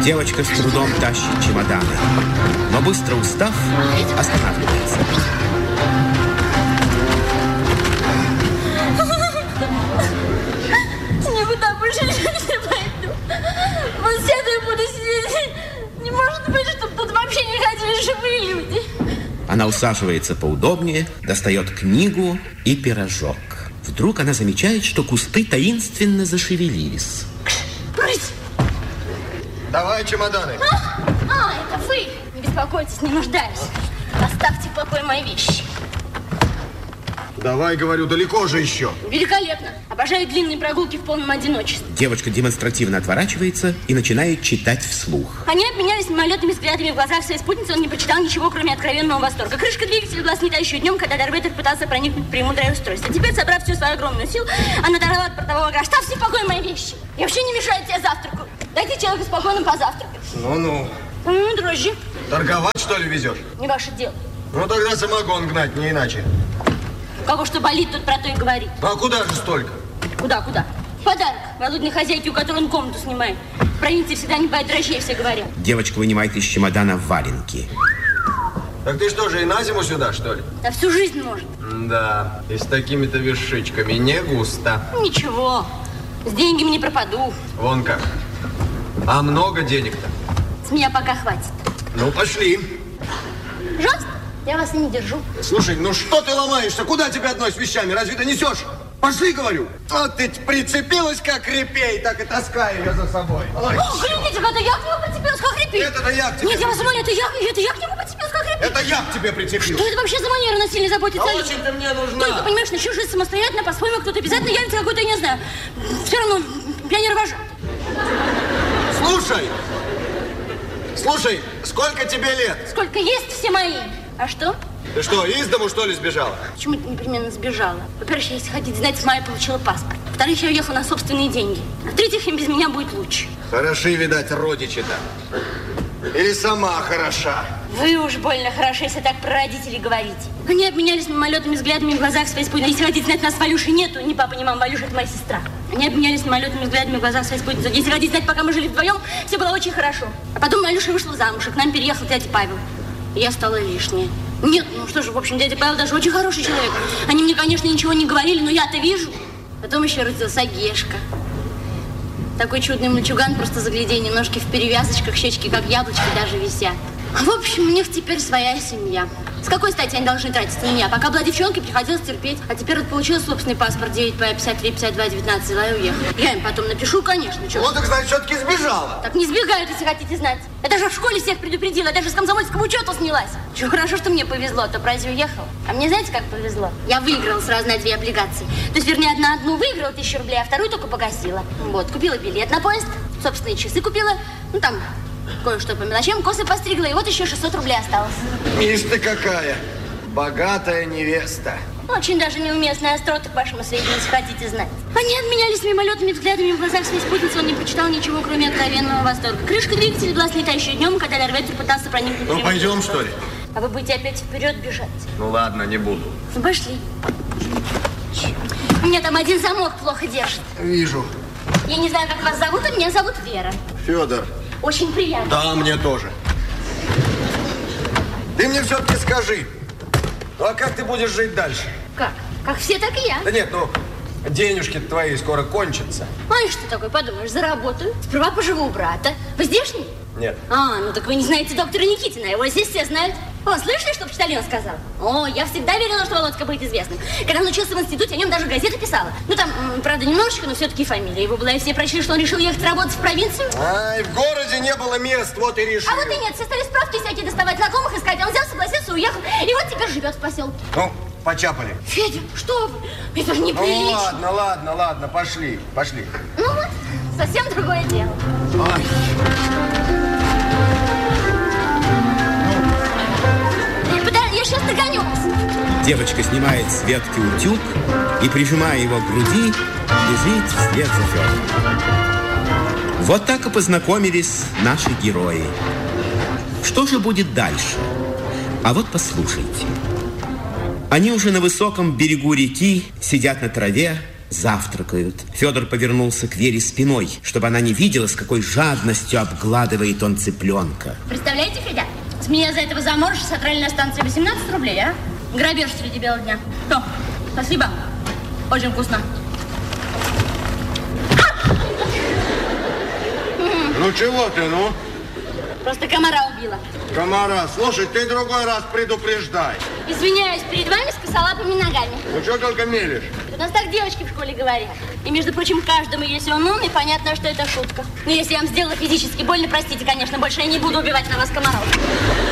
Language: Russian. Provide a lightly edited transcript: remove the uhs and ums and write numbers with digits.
Девочка с трудом тащит чемоданы, но быстро устав, останавливается. Никуда больше не пойду. Вот сяду и буду сидеть. Не может быть, чтобы тут вообще не ходили живые люди. Она усаживается поудобнее, достает книгу и пирожок. Вдруг она замечает, что кусты таинственно зашевелились. Брысь! Давай чемоданы. Это вы. Не беспокойтесь, не нуждаюсь. Оставьте в покое мои вещи. Давай, говорю, далеко же еще. Великолепно. Обожаю длинные прогулки в полном одиночестве. Девочка демонстративно отворачивается и начинает читать вслух. Они обменялись мимолетными взглядами в глазах своей спутницы. Он не прочитал ничего, кроме откровенного восторга. Крышка двигателя была снята еще днем, когда Дарвейтер пытался проникнуть в премудрое устройство. Теперь, собрав всю свою огромную силу, она оторвала от портового окна. Оставьте в покое мои вещи. Я вообще не мешаю тебе завтраку. Дайте человеку спокойно позавтракать. Ну-ну. Дрожжи. Торговать, что ли, везешь? Не ваше дело. Ну, тогда самогон гнать, не иначе. У кого что болит, тот про то и говорит. А куда же столько? Куда? Подарок Володиной хозяйке, у которой он комнату снимает. В провинции всегда не бывает дрожжей, все говорят. Девочка вынимает из чемодана валенки. Так ты что же, и на зиму сюда, что ли? Да всю жизнь может. Да, и с такими-то вешичками не густо. Ничего, с деньгами не пропаду. Вон как. А много денег-то? С меня пока хватит. Ну, пошли. Пожалуйста, я вас и не держу. Слушай, ну что ты ломаешься? Куда тебя одной с вещами? Разве ты несешь? Пошли, говорю. Вот ты прицепилась, как репей, так и таскай ее за собой. Ой, глядите, это я к нему прицепилась, как репей. Это я к тебе. Нет, я вас умоляю, это я к нему прицепилась, как репей. Это я к тебе прицепился. Что это вообще за манера насильно заботиться о очень ты мне нужна. Только, понимаешь, начнешь жить самостоятельно, по-своему, кто-то обязательно явится какой-то, я не знаю. Все равно пионер-вожат. Слушай, сколько тебе лет? Сколько есть, все мои. А что? Ты что, из дому, что ли, сбежала? Почему ты непременно сбежала? Во-первых, если хотите знать, с мая получила паспорт. Во-вторых, я уехала на собственные деньги. А в-третьих, им без меня будет лучше. Хороши, видать, родичи-то. Или сама хороша? Вы уж больно хороши, если так про родителей говорите. Они обменялись мимолетными взглядами в глазах своей спутницы. Если хотите знать, нас Валюши нету. Ни папа, ни мама. Валюша — это моя сестра. Они обменялись мимолетными взглядами в глазах своей спутницы. Если хотите знать, пока мы жили вдвоем, все было очень хорошо. А потом Валюша вышла замуж, и к нам переехал дядя Павел. И я стала лишняя. Нет, ну что же, в общем, дядя Павел даже очень хороший человек. Они мне, конечно, ничего не говорили, но я-то вижу. Потом еще родился Гешка. Такой чудный мальчуган, просто загляденье, ножки в перевязочках, щечки как яблочки даже висят. В общем, у них теперь своя семья. С какой стати они должны тратиться на меня? Пока была девчонкой, приходилось терпеть. А теперь вот получила собственный паспорт 9П535219, взяла и уехала. Я им потом напишу, конечно. Чё? Ну, так значит, все-таки сбежала. Так не сбегают, если хотите знать. Я даже в школе всех предупредила, я даже с комсомольского учета снялась. Чего хорошо, что мне повезло, а то разве уехала. А мне знаете, как повезло? Я выиграла сразу на 2 облигации. То есть, вернее, одну выиграла 1000 рублей, а вторую только погасила. Вот, купила билет на поезд, собственные часы купила, ну там... Кое-что по мелочам, косы постригла, и вот еще 600 рублей осталось. Ишь ты какая, богатая невеста. Очень даже неуместная острота, к вашему сведению, если хотите знать. Они обменялись мимолетными взглядами в глазах своей спутницы. Он не прочитал ничего, кроме откровенного восторга. Крышка двигателя была снята еще днем, когда Дарвейтер пытался проникнуть. Ну, пойдем, что ли? А вы будете опять вперед бежать? Ну, ладно, не буду. Ну, пошли. Меня там один замок плохо держит. Вижу. Я не знаю, как вас зовут, а меня зовут Вера. Федор. Очень приятно. Да, мне тоже. Ты мне все-таки скажи, ну а как ты будешь жить дальше? Как? Как все, так и я. Да нет, ну, денежки твои скоро кончатся. А и что такое, подумаешь, заработаю. Сперва поживу у брата. Вы здешний? Нет. Ну так вы не знаете доктора Никитина, его здесь все знают. О, слышали, что почтальон сказал? О, я всегда верила, что Володька будет известным. Когда он учился в институте, о нем даже газета писала. Ну там, правда, немножечко, но все-таки фамилия его была, и все прочли, что он решил ехать работать в провинцию. Ай, в городе не было мест, вот и решил. А вот и нет, все стали справки всякие доставать, знакомых искать. Он взял, согласился, уехал, и вот теперь живет в поселке. Ну, почапали. Федя, что вы? Это же неприлично. Ну, ладно, пошли. Ну вот, совсем другое дело. Ай. Я сейчас догоню вас. Девочка снимает с ветки утюг и, прижимая его к груди, бежит вслед за Федором. Вот так и познакомились наши герои. Что же будет дальше? А вот послушайте. Они уже на высоком берегу реки сидят на траве, Завтракают. Федор повернулся к Вере спиной, чтобы она не видела, с какой жадностью обгладывает он цыпленка. Представляете, Федя, с меня за этого заморыша содрали на станции 18 рублей, а? Грабеж среди бела дня. Что? Спасибо. Очень вкусно. Ну чего ты, ну? Просто комара убила. Комара, слушай, ты другой раз предупреждай. Извиняюсь перед вами с косолапыми ногами. Ну что только мелешь? У нас так девочки в школе говорят. И, между прочим, каждому, если он умный, понятно, что это шутка. Но если я вам сделала физически больно, простите, конечно, больше я не буду убивать на вас комаров.